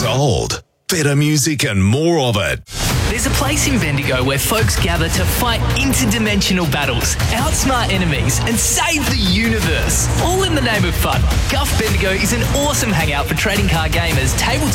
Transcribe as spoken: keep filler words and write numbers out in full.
gold. Better music and more of it. There's a place in Bendigo where folks gather to fight interdimensional battles, outsmart enemies, and save the universe. All in the name of fun. Guff Bendigo is an awesome hangout for trading card gamers, tabletop